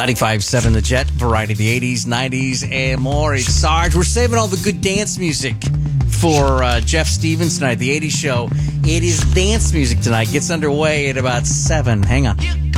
95.7 The Jet, variety of the 80s, 90s, and more. It's Sarge. We're saving all the good dance music for Jeff Stevens tonight, the 80s show. It is dance music tonight. Gets underway at about 7. Hang on.